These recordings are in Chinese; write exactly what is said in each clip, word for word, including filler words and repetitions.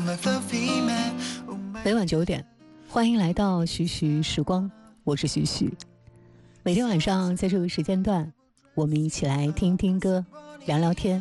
每晚九点，欢迎来到徐徐时光，我是徐徐。每天晚上在这个时间段，我们一起来听听歌，聊聊天。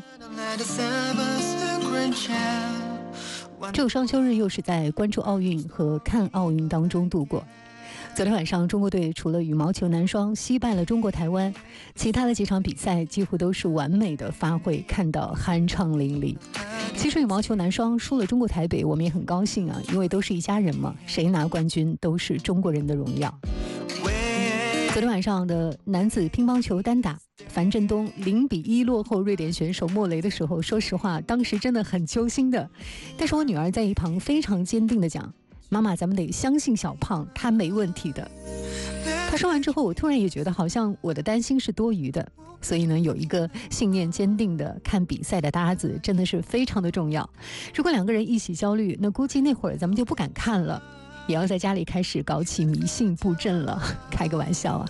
这个双休日又是在关注奥运和看奥运当中度过。昨天晚上，中国队除了羽毛球男双惜败了中国台湾，其他的几场比赛几乎都是完美的发挥，看到酣畅淋漓。其实羽毛球男双输了中国台北，我们也很高兴啊，因为都是一家人嘛，谁拿冠军都是中国人的荣耀。昨天晚上的男子乒乓球单打，樊振东零比一落后瑞典选手莫雷的时候，说实话，当时真的很揪心的。但是我女儿在一旁非常坚定地讲：“妈妈，咱们得相信小胖，他没问题的。”她说完之后，我突然也觉得好像我的担心是多余的。所以呢，有一个信念坚定的看比赛的搭子，真的是非常的重要。如果两个人一起焦虑，那估计那会儿咱们就不敢看了。也要在家里开始搞起迷信布阵了，开个玩笑啊。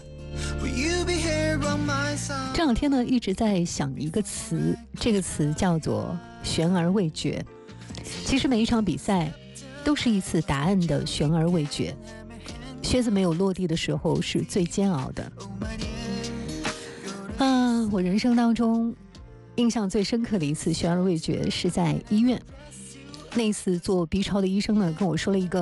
这两天呢，一直在想一个词，这个词叫做悬而未决。其实每一场比赛都是一次答案的悬而未决，靴子没有落地的时候是最煎熬的。啊，我人生当中印象最深刻的一次悬而未决是在医院。那次做 B 超的医生呢跟我说了一个